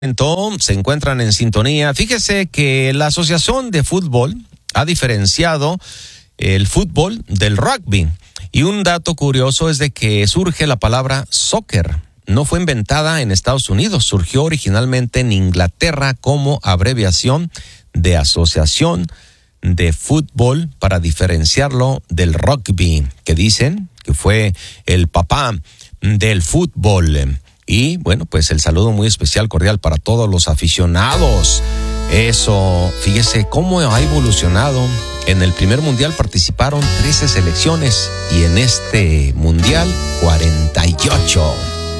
Se encuentran en sintonía. Fíjese que la Asociación de Fútbol ha diferenciado el fútbol del rugby. Y un dato curioso es de que surge la palabra soccer. No fue inventada en Estados Unidos, surgió originalmente en Inglaterra como abreviación de Asociación de Fútbol para diferenciarlo del rugby, que dicen que fue el papá del fútbol. Y bueno, pues el saludo muy especial, cordial para todos los aficionados. Eso, fíjese cómo ha evolucionado. En el primer mundial participaron 13 selecciones y en este mundial 48.